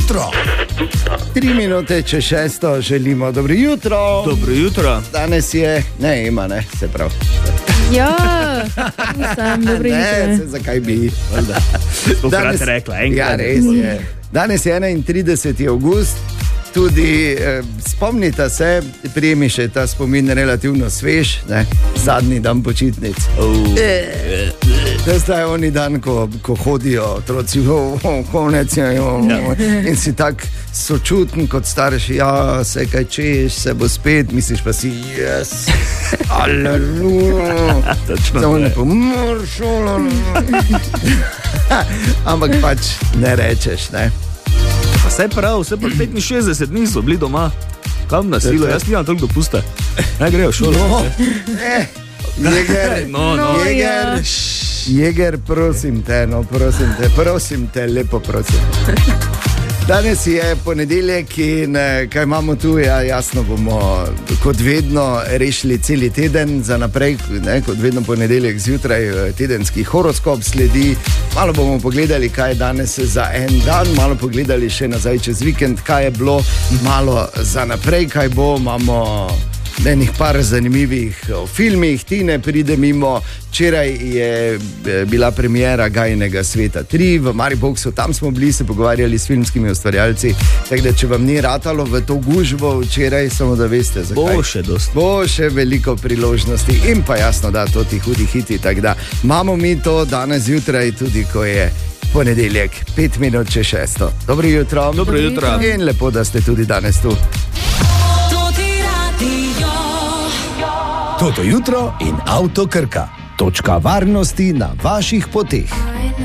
jutro. 3 minute čez 6 želimo dobro jutro. Dobro jutro. Danes je, ne, se prav. Ja, sem dobro jutro. Ne, zakaj bi? Danes rekla, ja, res je. Danes je 31. avgust. Tudi spomnite se, prijemi še ta spomin relativno svež, ne? Zadnji dan počitnic. Zdaj je oni dan, ko hodijo otroci, konec je, in si tak sočuten kot starši, ja, se kaj češ, se bo spet, misliš pa si, yes, aleluja, samo ne pomor šolo, ampak pač ne rečeš, ne. Vse prav, vse pa 65 dni so bili doma. Kam na silo, jaz nimam toliko dopusta. Ne grejo v šolo. Jeger, prosim te, lepo prosim. Danes je ponedeljek in kaj imamo tu, ja, jasno bomo kot vedno rešili celi teden za naprej, ne, kot vedno ponedeljek zjutraj tedenski horoskop sledi, malo bomo pogledali, kaj je danes za en dan, malo pogledali še nazaj čez vikend, kaj je bilo, malo za naprej, kaj bo, imamo enih par zanimivih filmih, Tine pride mimo, včeraj je bila premiera Gajinega sveta 3 v Mariboku, tam smo bili, se pogovarjali s filmskimi ustvarjalci, tako da če vam ni ratalo v to gužvo včeraj, samo da veste zakaj. Bo še veliko priložnosti in pa jasno da to ti hudi hiti, tako da imamo mi to danes zjutraj tudi, ko je ponedeljek, 5 minut čez 6. Dobro jutro. Dobro jutro. In lepo, da ste tudi danes tu. Toto jutro in Avto Krka. Točka varnosti na vaših poteh.